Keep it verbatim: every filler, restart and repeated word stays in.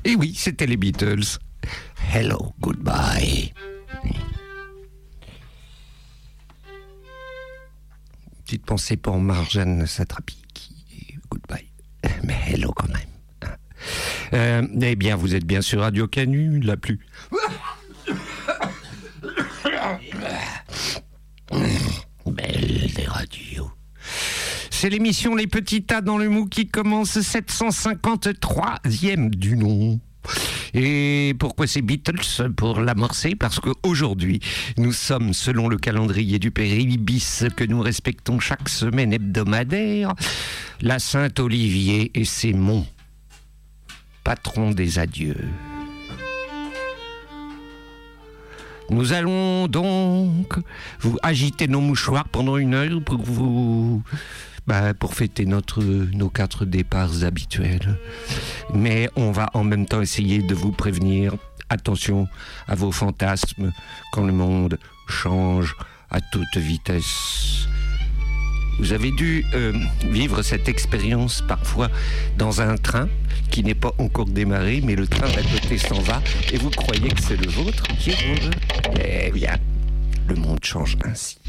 Et oui, c'était les Beatles. Hello, goodbye. Petite pensée pour Marjane Satrapi qui est goodbye. Mais hello quand même. Euh, eh bien, vous êtes bien sur Radio Canu, la plus... belle des radios. C'est l'émission Les Petits Tas dans le Mou qui commence sept cent cinquante-troisième du nom. Et pourquoi c'est Beatles? Pour l'amorcer, parce qu'aujourd'hui, nous sommes, selon le calendrier du Péribis que nous respectons chaque semaine hebdomadaire, la Saint-Olivier et ses monts, patron des adieux. Nous allons donc vous agiter nos mouchoirs pendant une heure pour vous... Bah, pour fêter notre, nos quatre départs habituels. Mais on va en même temps essayer de vous prévenir. Attention à vos fantasmes quand le monde change à toute vitesse. Vous avez dû euh, vivre cette expérience parfois dans un train qui n'est pas encore démarré, mais le train d'à côté s'en va et vous croyez que c'est le vôtre qui roule. Eh bien, le monde change ainsi.